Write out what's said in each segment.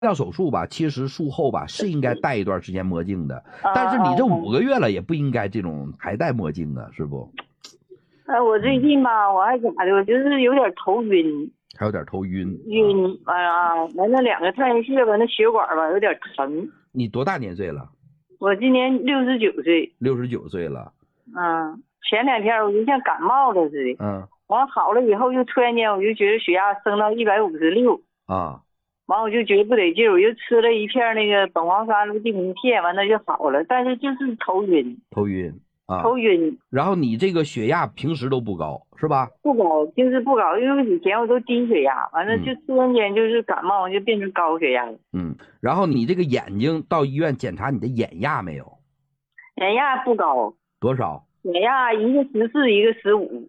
要手术吧，其实术后吧是应该戴一段时间墨镜的，但是你这5个月了也不应该这种还戴墨镜啊，是不？ 我最近吧，我还咋的，我就是有点头晕， 还有点头晕。 完了2个太阳穴吧，那血管吧有点疼。 你多大年岁了？ 我今年69岁。 69岁了。 前2天我就像感冒了似的。完好了以后，就突然间我就觉得血压升到156。完我就觉得不得劲，我就吃了一片那个苯黄酸氯地平片，完了就好了，但是就是头晕。头晕。 然后你这个血压平时都不高是吧？ 不高，平时不高，因为以前我都低血压，完了就突然间就是感冒就变成高血压了。 然后你这个眼睛到医院检查你的眼压没有？ 眼压不高。 多少？ 眼压一个14，一个15。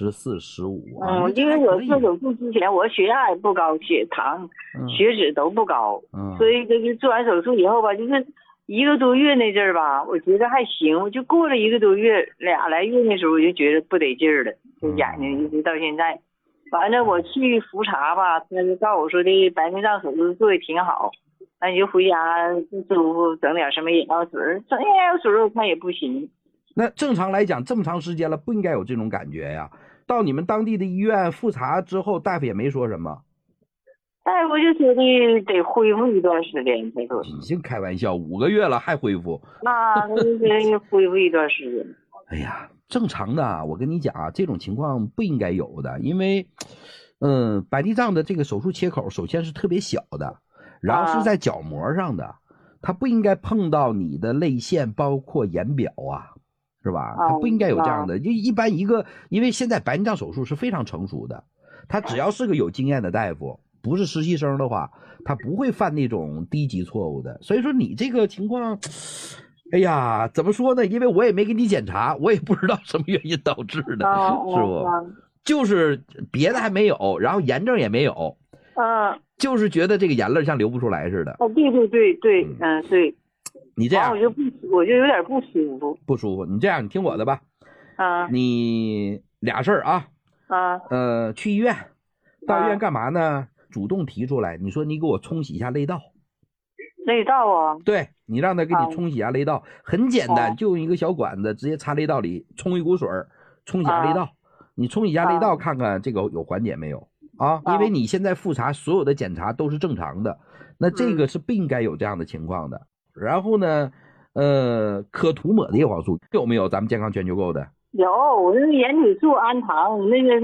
14、15。 因为我做手术之前我血压也不高，血糖、血脂都不高。所以这个做完手术以后吧，就是1个多月那阵儿吧，我觉得还行。我就过了1个多月，2来月那时候我就觉得不得劲儿了，就眼睛一直到现在。完了我去复查吧，他就告诉我说的白内障手术做的挺好，那你就回家不舒服整点什么眼药水，整眼药水我看也不行。 那正常来讲这么长时间了不应该有这种感觉呀。到你们当地的医院复查之后，大夫也没说什么。 大夫就说的得恢复一段时间，他说。 你净开玩笑，5个月了还恢复？ 他就说恢复一段时间。 哎呀，正常的，我跟你讲啊，这种情况不应该有的，因为白内障的这个手术切口首先是特别小的，然后是在角膜上的，它不应该碰到你的泪腺包括眼表啊，是吧？它不应该有这样的。就一般因为现在白内障手术是非常成熟的，他只要是个有经验的大夫，不是实习生的话，他不会犯那种低级错误的。所以说你这个情况，哎呀，怎么说呢？因为我也没给你检查，我也不知道什么原因导致的，是不？就是别的还没有，然后炎症也没有，就是觉得这个眼泪像流不出来似的。 对，对。 你这样我就有点不舒服。 不舒服，你这样，你听我的吧。你俩事儿啊。去医院，到医院干嘛呢？主动提出来，你说你给我冲洗一下泪道。 泪道啊？ 对，你让他给你冲洗一下泪道，很简单，就用一个小管子直接插泪道里，冲一股水，冲洗下泪道。你冲洗下泪道看看这个有缓解没有啊？因为你现在复查所有的检查都是正常的，那这个是不应该有这样的情况的。然后呢，可涂抹的叶黄素有没有？咱们健康全球购的有，我那个眼体素、氨糖，那个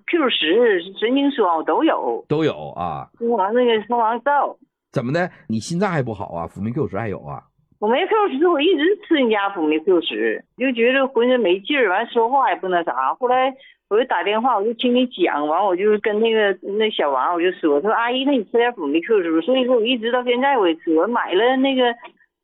Q10、神经霜都有啊。 那个蜂王皂。 怎么的？你心脏还不好啊？辅酶 Q10还有啊？ 我没 Q10，我一直吃你家辅酶 Q10，就觉得浑身没劲儿，完说话也不那啥。后来我就打电话，我就听你讲，完我就跟那小王我就说阿姨，那你吃点辅酶 Q10。所以说我一直到现在我也吃，我买了那个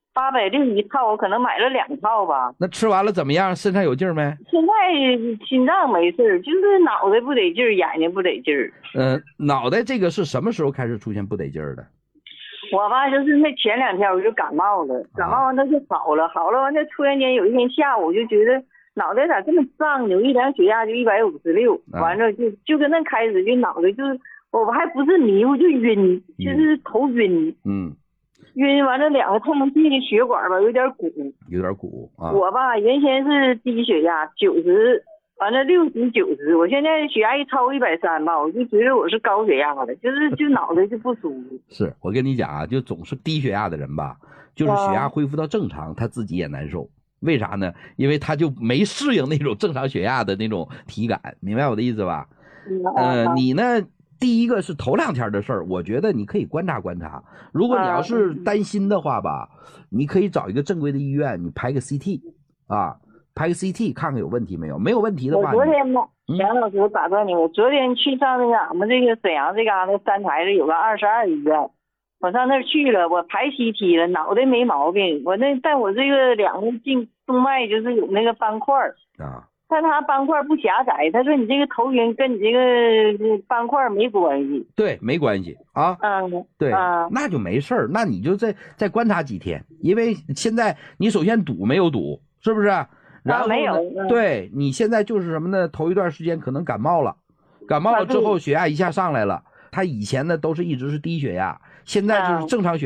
860一套，我可能买了2套吧。 那吃完了怎么样？身上有劲儿没？ 现在心脏没事，就是脑袋不得劲儿，眼睛不得劲儿。 脑袋这个是什么时候开始出现不得劲儿的？ 我吧就是那前2天我就感冒了，感冒完它就好了完了突然间有一天下午我就觉得脑袋咋这么胀呢？我一量血压就156，完了就跟那开始就脑袋就是我还不是迷糊就晕，就是头晕。晕完了2个太阳穴的血管吧有点鼓啊。我吧原先是低血压90，完了60、90，我现在血压一超130吧，我就觉得我是高血压的，就脑袋就不舒服。 是我跟你讲啊，就总是低血压的人吧，就是血压恢复到正常，他自己也难受。为啥呢？因为他就没适应那种正常血压的那种体感，明白我的意思吧？你呢？第一个是头2天的事儿，我觉得你可以观察观察。如果你要是担心的话吧，你可以找一个正规的医院，你拍个 CT 啊。拍个 CT 看看有问题没有，没有问题的话， 我昨天呢，杨老师，我打断你，我昨天去上那个俺们这个沈阳这嘎达3台子有个22医院，我上那儿去了，我排 CT 了，脑袋没毛病，但我这个2个静动脉就是有那个斑块啊，但他斑块不狭窄，他说你这个头晕跟你这个斑块没关系。对， 没关系啊。对，那就没事儿，那你就再观察几天，因为现在你首先堵没有堵，是不是？然后没有。 对，你现在就是什么呢？头一段时间可能感冒了之后血压一下上来了， 他以前呢都是一直是低血压，现在就是正常血